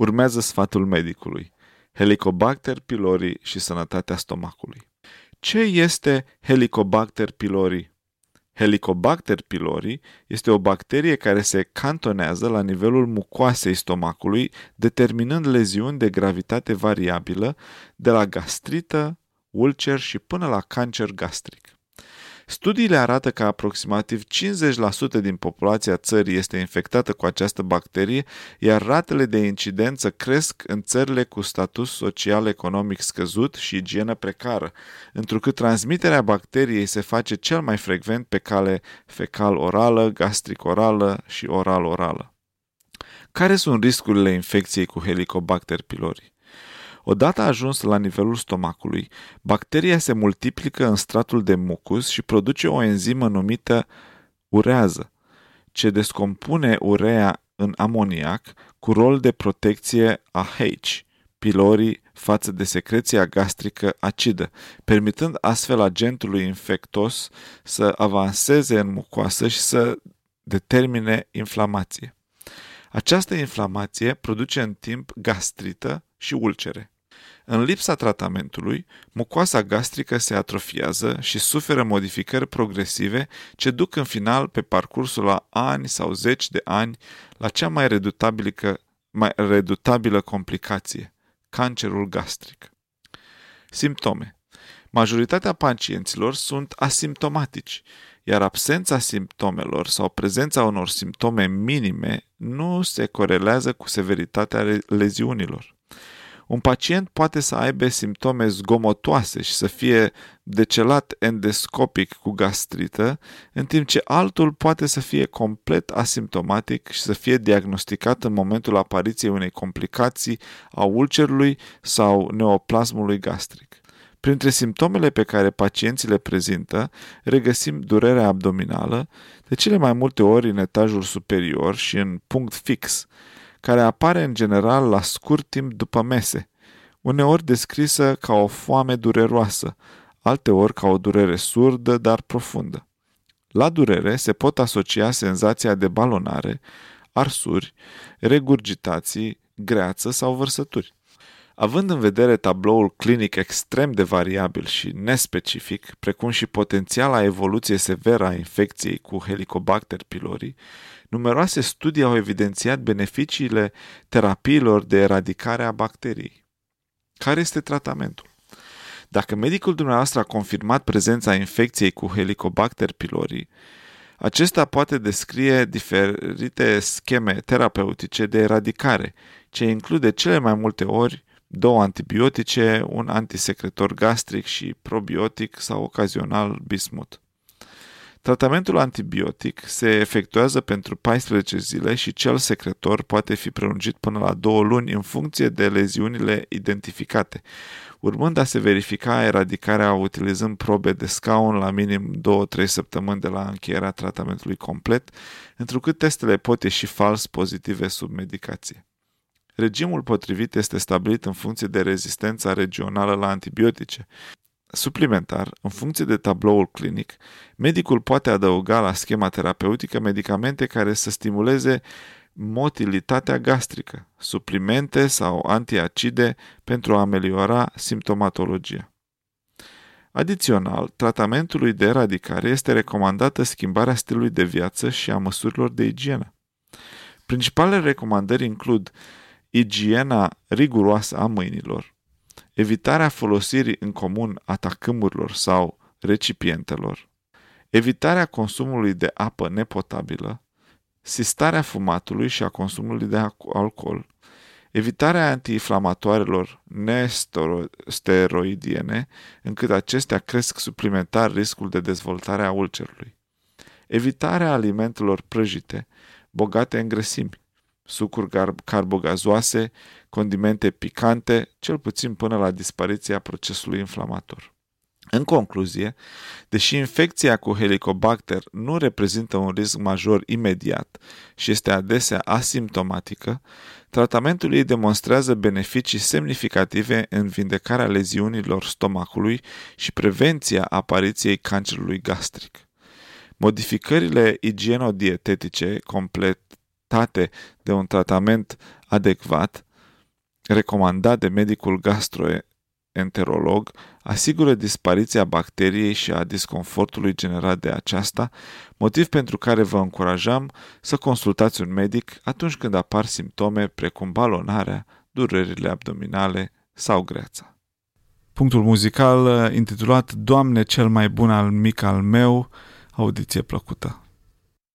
Urmează sfatul medicului. Helicobacter pylori și sănătatea stomacului. Ce este Helicobacter pylori? Helicobacter pylori este o bacterie care se cantonează la nivelul mucoasei stomacului, determinând leziuni de gravitate variabilă, de la gastrită, ulcer și până la cancer gastric. Studiile arată că aproximativ 50% din populația țării este infectată cu această bacterie, iar ratele de incidență cresc în țările cu status social-economic scăzut și igienă precară, întrucât transmiterea bacteriei se face cel mai frecvent pe cale fecal-orală, gastric-orală și oral-orală. Care sunt riscurile infecției cu Helicobacter pylori? Odată ajuns la nivelul stomacului, bacteria se multiplică în stratul de mucus și produce o enzimă numită urează, ce descompune urea în amoniac cu rol de protecție a H. pylori față de secreția gastrică acidă, permitând astfel agentului infectos să avanseze în mucoasă și să determine inflamație. Această inflamație produce în timp gastrită și ulcere. În lipsa tratamentului, mucoasa gastrică se atrofiază și suferă modificări progresive ce duc în final pe parcursul la ani sau zeci de ani la cea mai redutabilă complicație, cancerul gastric. Simptome. Majoritatea pacienților sunt asimptomatici, iar absența simptomelor sau prezența unor simptome minime nu se corelează cu severitatea leziunilor. Un pacient poate să aibă simptome zgomotoase și să fie decelat endoscopic cu gastrită, în timp ce altul poate să fie complet asimptomatic și să fie diagnosticat în momentul apariției unei complicații a ulcerului sau neoplasmului gastric. Printre simptomele pe care pacienții le prezintă, regăsim durerea abdominală, de cele mai multe ori în etajul superior și în punct fix, care apare în general la scurt timp după mese, uneori descrisă ca o foame dureroasă, alteori ca o durere surdă, dar profundă. La durere se pot asocia senzația de balonare, arsuri, regurgitații, greață sau vărsături. Având în vedere tabloul clinic extrem de variabil și nespecific, precum și potențiala evoluție severă a infecției cu Helicobacter pylori, numeroase studii au evidențiat beneficiile terapiilor de eradicare a bacteriei. Care este tratamentul? Dacă medicul dumneavoastră a confirmat prezența infecției cu Helicobacter pylori, acesta poate descrie diferite scheme terapeutice de eradicare, ce include cele mai multe ori 2 antibiotice, un antisecretor gastric și probiotic sau ocazional bismut. Tratamentul antibiotic se efectuează pentru 14 zile și cel secretor poate fi prelungit până la 2 luni în funcție de leziunile identificate, urmând a se verifica eradicarea utilizând probe de scaun la minim 2-3 săptămâni de la încheierea tratamentului complet, întrucât testele pot ieși fals pozitive sub medicație. Regimul potrivit este stabilit în funcție de rezistența regională la antibiotice. Suplimentar, în funcție de tabloul clinic, medicul poate adăuga la schema terapeutică medicamente care să stimuleze motilitatea gastrică, suplimente sau antiacide pentru a ameliora simptomatologia. Adițional, tratamentului de eradicare este recomandată schimbarea stilului de viață și a măsurilor de igienă. Principalele recomandări includ igiena riguroasă a mâinilor, evitarea folosirii în comun a tacâmurilor sau recipientelor, evitarea consumului de apă nepotabilă, sistarea fumatului și a consumului de alcool, evitarea antiinflamatoarelor nesteroidiene, încât acestea cresc suplimentar riscul de dezvoltare a ulcerului, evitarea alimentelor prăjite, bogate în grăsimi, sucuri carbogazoase, condimente picante, cel puțin până la dispariția procesului inflamator. În concluzie, deși infecția cu Helicobacter nu reprezintă un risc major imediat și este adesea asimptomatică, tratamentul ei demonstrează beneficii semnificative în vindecarea leziunilor stomacului și prevenția apariției cancerului gastric. Modificările igienodietetice completate de un tratament adecvat recomandat de medicul gastroenterolog asigură dispariția bacteriei și a disconfortului generat de aceasta, motiv pentru care vă încurajăm să consultați un medic atunci când apar simptome precum balonarea, durerile abdominale sau greața. Punctul muzical intitulat Doamne cel mai bun al mic al meu, audiție plăcută.